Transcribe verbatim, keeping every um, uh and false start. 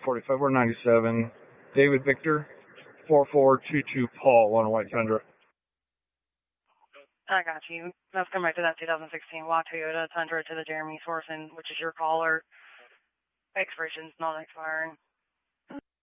forty-five, we're ninety-seven. David Victor, four four two two Paul on a white Tundra. I got you. Let's come back to that two thousand sixteen Y Toyota Tundra to the Jeremy Sourcing, which is your caller. Expiration's not expiring.